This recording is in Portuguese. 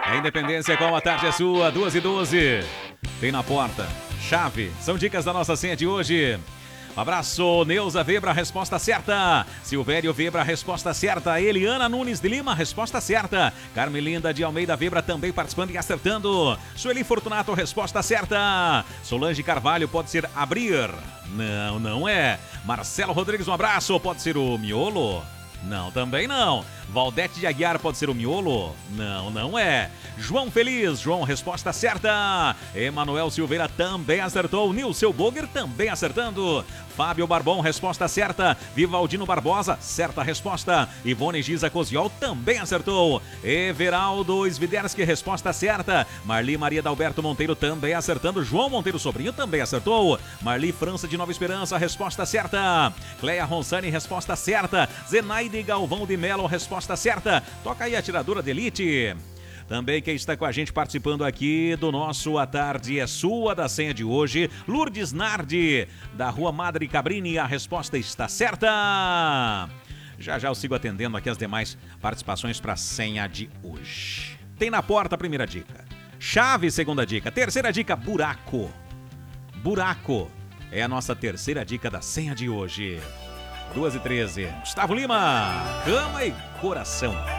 A Independência com a tarde é sua, 2h12. Tem na porta. Chave. São dicas da nossa senha de hoje. Um abraço, Neuza Weber, a resposta certa. Silvério Weber, a resposta certa. Eliana Nunes de Lima, a resposta certa. Carmelinda de Almeida Weber também participando e acertando. Sueli Fortunato, resposta certa. Solange Carvalho, pode ser abrir. Não, não é. Marcelo Rodrigues, um abraço. Pode ser o miolo? Não, também não. Valdete de Aguiar, pode ser o miolo? Não, não é. João Feliz, João, resposta certa. Emanuel Silveira também acertou. Nilceu Boger também acertando. Fábio Barbon, resposta certa. Vivaldino Barbosa, certa resposta. Ivone Giza Coziol também acertou. Everaldo Sviderski, resposta certa. Marli Maria Dalberto Monteiro também acertando. João Monteiro Sobrinho também acertou. Marli França de Nova Esperança, resposta certa. Cleia Ronsani, resposta certa. Zenaide Galvão de Melo, resposta certa. Toca aí a tiradora de elite. Também quem está com a gente participando aqui do nosso A Tarde é Sua, da senha de hoje, Lourdes Nardi, da Rua Madre Cabrini, a resposta está certa. Já já eu sigo atendendo aqui as demais participações para a senha de hoje. Tem na porta a primeira dica. Chave, segunda dica. Terceira dica, buraco. Buraco é a nossa terceira dica da senha de hoje. 2h13. Gustavo Lima, cama e coração.